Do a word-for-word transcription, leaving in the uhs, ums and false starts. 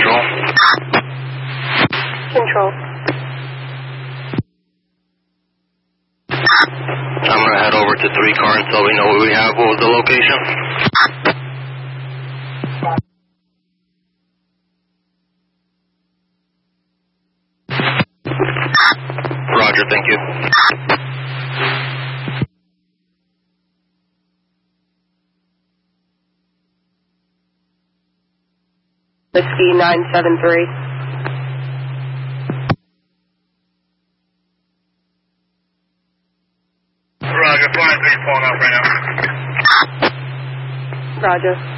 Control. Control. I'm going to head over to three car until we know what we have. What was the location? Roger, thank you. Whiskey nine seven three. Roger, flying three pulling up right now. Roger.